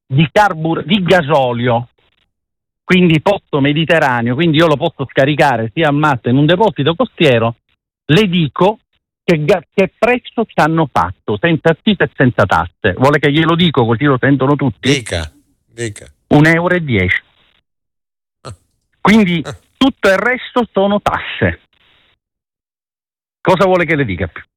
di gasolio, quindi pozzo mediterraneo, quindi io lo posso scaricare sia a Matta in un deposito costiero, le dico che prezzo ci hanno fatto, senza accise e senza tasse. Vuole che glielo dico così lo sentono tutti? Dica. 1,10 euro. Quindi tutto il resto sono tasse. Cosa vuole che le dica più?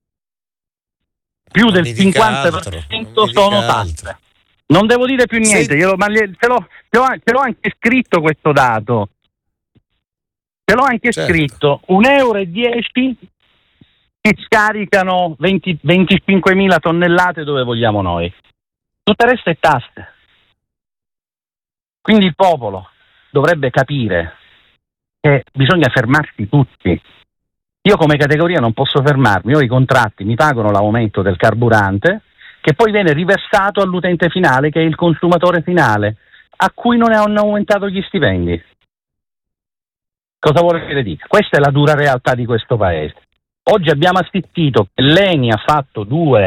Più del 50% sono tasse. Non devo dire più niente, ce l'ho anche scritto questo dato. Ce l'ho anche scritto. 1,10 euro che scaricano 25.000 tonnellate dove vogliamo noi. Tutto il resto è tasse. Quindi il popolo dovrebbe capire che bisogna fermarsi tutti. Io come categoria non posso fermarmi, ho i contratti, mi pagano l'aumento del carburante che poi viene riversato all'utente finale, che è il consumatore finale, a cui non hanno aumentato gli stipendi. Cosa vuole che le dica? Questa è la dura realtà di questo paese. Oggi abbiamo assistito che l'ENI ha fatto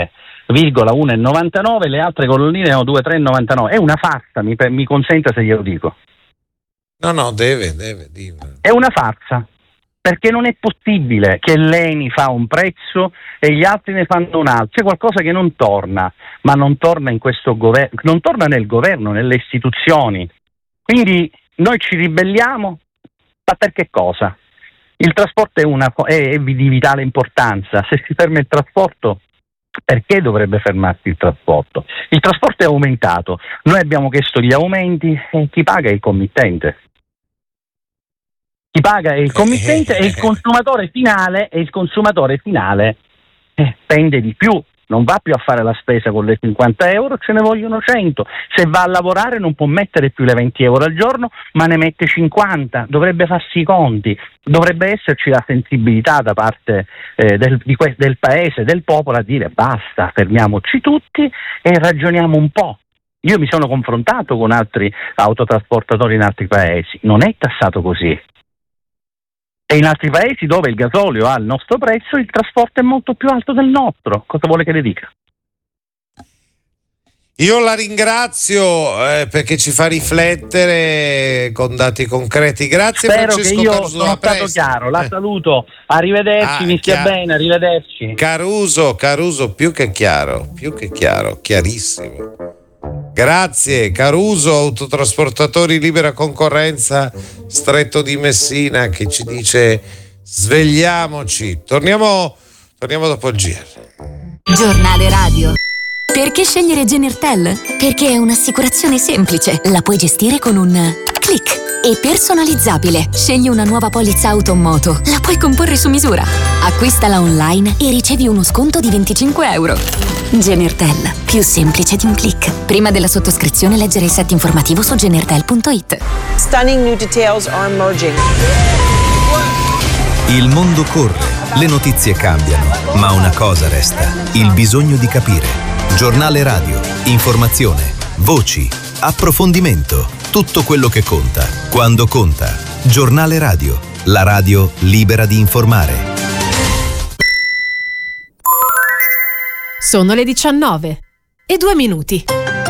2,199, le altre colonnine hanno 2,399. È una farsa, mi consenta se glielo dico. No, deve. È una farsa, perché non è possibile che l'ENI fa un prezzo e gli altri ne fanno un altro. C'è qualcosa che non torna, ma non torna in questo governo, non torna nel governo, nelle istituzioni. Quindi noi ci ribelliamo, ma per che cosa? Il trasporto è di vitale importanza. Se si ferma il trasporto, perché dovrebbe fermarsi il trasporto? Il trasporto è aumentato, noi abbiamo chiesto gli aumenti e chi paga è il committente. Chi paga è il committente e il consumatore finale spende di più, non va più a fare la spesa con le 50 euro, ce ne vogliono 100. Se va a lavorare non può mettere più le 20 euro al giorno, ma ne mette 50. Dovrebbe farsi i conti, dovrebbe esserci la sensibilità da parte del paese, del popolo, a dire basta, fermiamoci tutti e ragioniamo un po'. Io mi sono confrontato con altri autotrasportatori in altri paesi, non è tassato così. E in altri paesi dove il gasolio ha il nostro prezzo, il trasporto è molto più alto del nostro. Cosa vuole che le dica? Io la ringrazio perché ci fa riflettere con dati concreti. Grazie. Spero Francesco che io Caruso, sono stato chiaro. La saluto. Arrivederci, mi stia bene, arrivederci. Caruso, più che chiaro, chiarissimo. Grazie Caruso, autotrasportatori libera concorrenza, Stretto di Messina, che ci dice svegliamoci. Torniamo dopo il GR. Giornale radio. Perché scegliere Genertel? Perché è un'assicurazione semplice, la puoi gestire con un click. E personalizzabile. Scegli una nuova polizza auto o moto, la puoi comporre su misura. Acquistala online e ricevi uno sconto di 25 euro. Genertel, più semplice di un click. Prima della sottoscrizione leggere il set informativo su genertel.it. Stunning new details are emerging. Il mondo corre, le notizie cambiano, ma una cosa resta: il bisogno di capire. Giornale radio, informazione, voci, approfondimento, tutto quello che conta, quando conta. Giornale radio, la radio libera di informare. Sono le 19:02.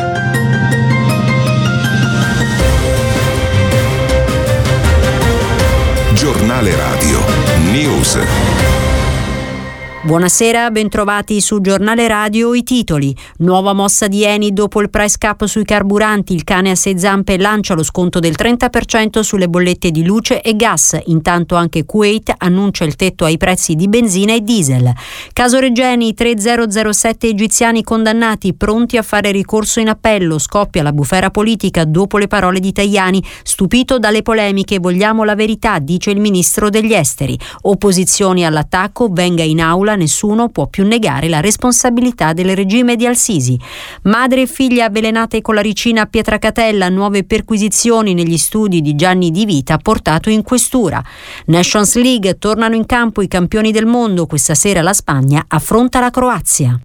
Giornale radio, news. Buonasera, bentrovati su Giornale Radio. I titoli: nuova mossa di Eni dopo il price cap sui carburanti, il cane a 6 zampe lancia lo sconto del 30% sulle bollette di luce e gas, intanto anche Kuwait annuncia il tetto ai prezzi di benzina e diesel. Caso Regeni, 3007 egiziani condannati, pronti a fare ricorso in appello, scoppia la bufera politica dopo le parole di Tajani, stupito dalle polemiche, vogliamo la verità, dice il ministro degli esteri. Opposizioni all'attacco, venga in aula, nessuno può più negare la responsabilità del regime di Al-Sisi. Madre e figlia avvelenate con la ricina a Pietracatella, nuove perquisizioni negli studi di Gianni Di Vita portato in questura. Nations League, tornano in campo i campioni del mondo, questa sera la Spagna affronta la Croazia.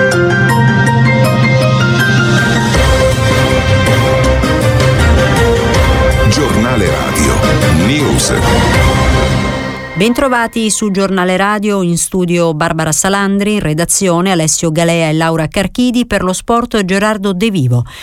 Giornale radio, news. Bentrovati su Giornale Radio, in studio Barbara Salandri, in redazione Alessio Galea e Laura Carchidi, per lo sport Gerardo De Vivo.